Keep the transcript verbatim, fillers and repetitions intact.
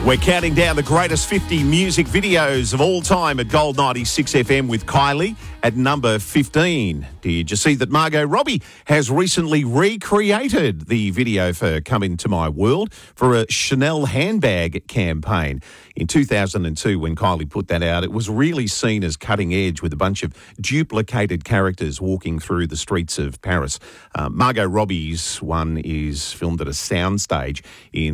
We're counting down the greatest fifty music videos of all time at Gold ninety-six F M with Kylie at number fifteen. Did you see that Margot Robbie has recently recreated the video for Come Into My World for a Chanel handbag campaign? In two thousand two, when Kylie put that out, it was really seen as cutting edge with a bunch of duplicated characters walking through the streets of Paris. Uh, Margot Robbie's one is filmed at a soundstage in